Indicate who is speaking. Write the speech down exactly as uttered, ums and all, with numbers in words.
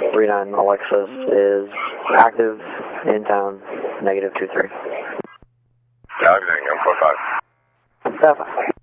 Speaker 1: three nine Alexis is active, in town, negative two three.
Speaker 2: Everything, I'm four five.
Speaker 1: Seven.